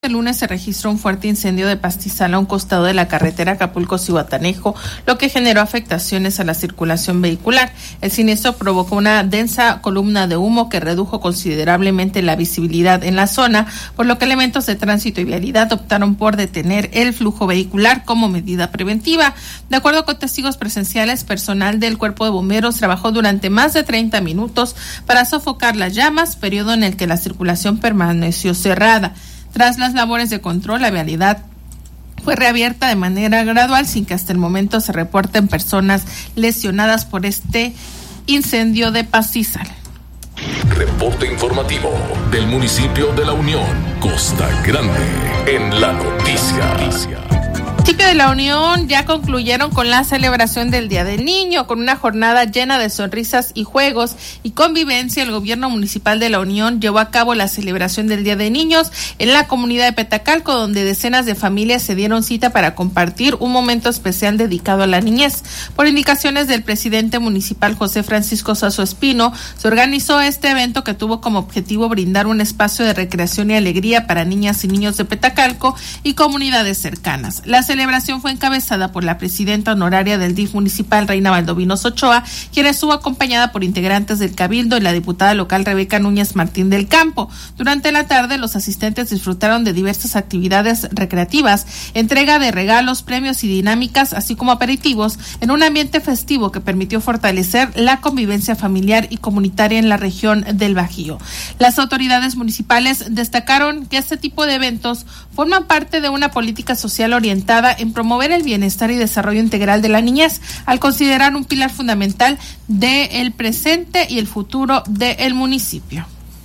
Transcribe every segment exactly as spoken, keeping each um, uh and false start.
El lunes se registró un fuerte incendio de pastizal a un costado de la carretera Acapulco-Zihuatanejo, lo que generó afectaciones a la circulación vehicular. El siniestro provocó una densa columna de humo que redujo considerablemente la visibilidad en la zona, por lo que elementos de tránsito y vialidad optaron por detener el flujo vehicular como medida preventiva. De acuerdo con testigos presenciales, personal del Cuerpo de Bomberos trabajó durante más de treinta minutos para sofocar las llamas, periodo en el que la circulación permaneció cerrada. Tras las labores de control, la vialidad fue reabierta de manera gradual sin que hasta el momento se reporten personas lesionadas por este incendio de pastizal. Reporte informativo del municipio de La Unión, Costa Grande, en la noticia. Municipio de La Unión ya concluyeron con la celebración del Día del Niño, con una jornada llena de sonrisas y juegos y convivencia. El gobierno municipal de La Unión llevó a cabo la celebración del Día de Niños en la comunidad de Petacalco, donde decenas de familias se dieron cita para compartir un momento especial dedicado a la niñez. Por indicaciones del presidente municipal José Francisco Sasso Espino, se organizó este evento que tuvo como objetivo brindar un espacio de recreación y alegría para niñas y niños de Petacalco y comunidades cercanas. La La celebración fue encabezada por la presidenta honoraria del D I F municipal, Reina Valdovinos Ochoa, quien estuvo acompañada por integrantes del Cabildo y la diputada local Rebeca Núñez Martín del Campo. Durante la tarde, los asistentes disfrutaron de diversas actividades recreativas, entrega de regalos, premios y dinámicas, así como aperitivos, en un ambiente festivo que permitió fortalecer la convivencia familiar y comunitaria en la región del Bajío. Las autoridades municipales destacaron que este tipo de eventos forman parte de una política social orientada en promover el bienestar y desarrollo integral de la niñez, al considerar un pilar fundamental del presente y el futuro del municipio.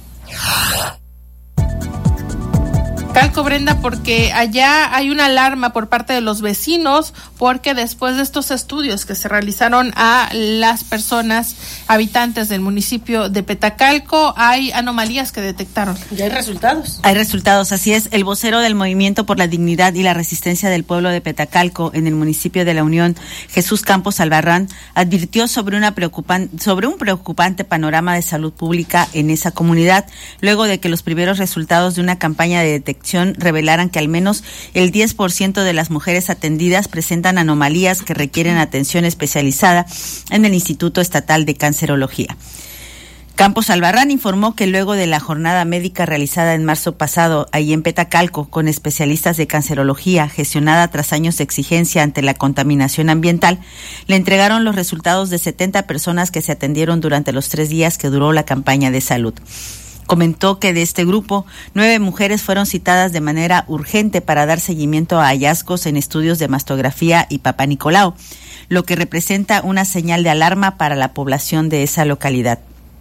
Calco, Brenda, porque allá hay una alarma por parte de los vecinos, porque después de estos estudios que se realizaron a las personas habitantes del municipio de Petacalco, hay anomalías que detectaron. ¿Ya hay resultados? Hay resultados, así es. El vocero del Movimiento por la Dignidad y la Resistencia del Pueblo de Petacalco en el municipio de La Unión, Jesús Campos Albarrán, advirtió sobre una preocupan- sobre un preocupante panorama de salud pública en esa comunidad, luego de que los primeros resultados de una campaña de detección revelaran que al menos el diez por ciento de las mujeres atendidas presentan anomalías que requieren atención especializada en el Instituto Estatal de Cancerología. Campos Albarrán informó que luego de la jornada médica realizada en marzo pasado ahí en Petacalco con especialistas de cancerología, gestionada tras años de exigencia ante la contaminación ambiental, le entregaron los resultados de setenta personas que se atendieron durante los tres días que duró la campaña de salud. Comentó que de este grupo, nueve mujeres fueron citadas de manera urgente para dar seguimiento a hallazgos en estudios de mastografía y Papá Nicolau, lo que representa una señal de alarma para la población de esa localidad.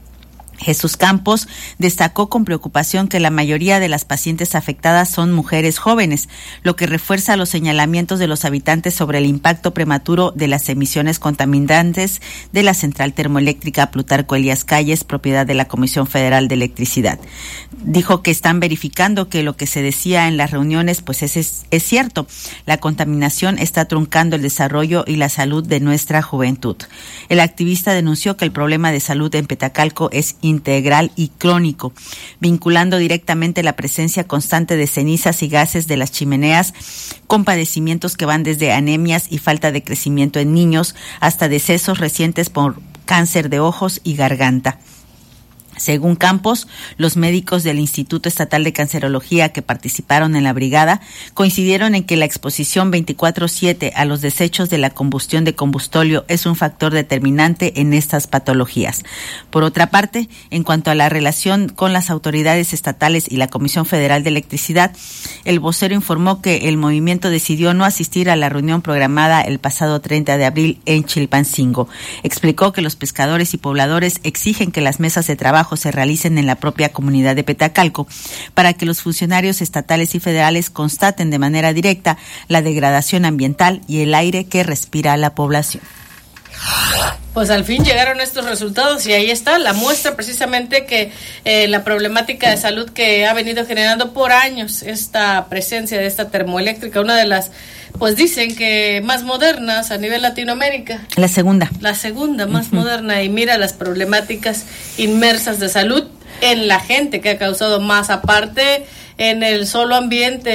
Jesús Campos destacó con preocupación que la mayoría de las pacientes afectadas son mujeres jóvenes, lo que refuerza los señalamientos de los habitantes sobre el impacto prematuro de las emisiones contaminantes de la central termoeléctrica Plutarco Elías Calles, propiedad de la Comisión Federal de Electricidad. Dijo que están verificando que lo que se decía en las reuniones pues es, es, es cierto. La contaminación está truncando el desarrollo y la salud de nuestra juventud. El activista denunció que el problema de salud en Petacalco es integral y crónico, vinculando directamente la presencia constante de cenizas y gases de las chimeneas con padecimientos que van desde anemias y falta de crecimiento en niños hasta decesos recientes por cáncer de ojos y garganta. Según Campos, los médicos del Instituto Estatal de Cancerología que participaron en la brigada coincidieron en que la exposición veinticuatro siete a los desechos de la combustión de combustóleo es un factor determinante en estas patologías. Por otra parte, en cuanto a la relación con las autoridades estatales y la Comisión Federal de Electricidad, el vocero informó que el movimiento decidió no asistir a la reunión programada el pasado treinta de abril en Chilpancingo. Explicó que los pescadores y pobladores exigen que las mesas de trabajo se realicen en la propia comunidad de Petacalco para que los funcionarios estatales y federales constaten de manera directa la degradación ambiental y el aire que respira la población. Pues al fin llegaron estos resultados y ahí está la muestra precisamente que eh, la problemática de salud que ha venido generando por años esta presencia de esta termoeléctrica, una de las, pues dicen que más modernas a nivel Latinoamérica. La segunda. La segunda más uh-huh. moderna, y mira las problemáticas inmersas de salud en la gente que ha causado más, aparte en el solo ambiente